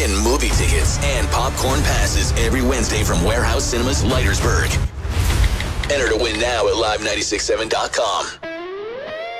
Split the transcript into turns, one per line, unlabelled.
win movie tickets and popcorn passes every Wednesday from Warehouse Cinemas, Leitersburg. Enter to win now at live967.com.